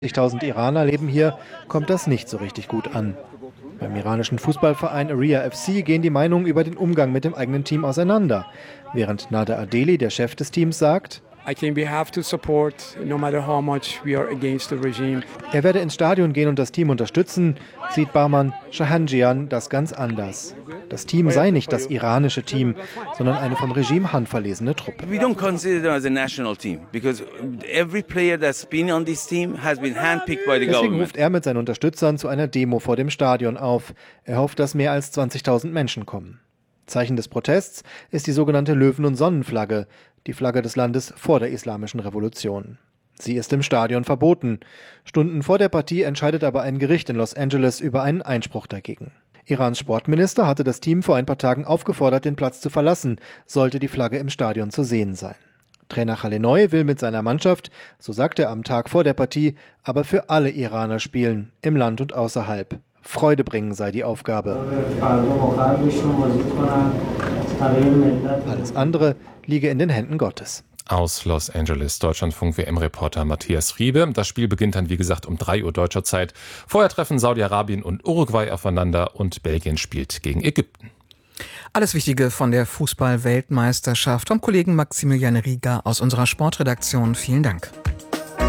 50.000 Iraner leben hier, kommt das nicht so richtig gut an. Beim iranischen Fußballverein Aria FC gehen die Meinungen über den Umgang mit dem eigenen Team auseinander. Während Nader Adeli, der Chef des Teams, sagt, I think we have to support, no matter how much we are against the regime. Er werde ins Stadion gehen und das Team unterstützen, sieht Bahman Shahanjian das ganz anders. Das Team sei nicht das iranische Team, sondern eine vom Regime handverlesene Truppe. We don't consider them as a national team because every player that's been on this team has been handpicked by the Deswegen government. ruft er mit seinen Unterstützern zu einer Demo vor dem Stadion auf. Er hofft, dass mehr als 20.000 Menschen kommen. Zeichen des Protests ist die sogenannte Löwen- und Sonnenflagge, die Flagge des Landes vor der Islamischen Revolution. Sie ist im Stadion verboten. Stunden vor der Partie entscheidet aber ein Gericht in Los Angeles über einen Einspruch dagegen. Irans Sportminister hatte das Team vor ein paar Tagen aufgefordert, den Platz zu verlassen, sollte die Flagge im Stadion zu sehen sein. Trainer Khalenoy will mit seiner Mannschaft, so sagt er am Tag vor der Partie, aber für alle Iraner spielen, im Land und außerhalb. Freude bringen sei die Aufgabe. Alles andere liege in den Händen Gottes. Aus Los Angeles, Deutschlandfunk-WM-Reporter Matthias Riebe. Das Spiel beginnt dann, wie gesagt, um 3 Uhr deutscher Zeit. Vorher treffen Saudi-Arabien und Uruguay aufeinander und Belgien spielt gegen Ägypten. Alles Wichtige von der Fußball-Weltmeisterschaft vom Kollegen Maximilian Rieger aus unserer Sportredaktion. Vielen Dank.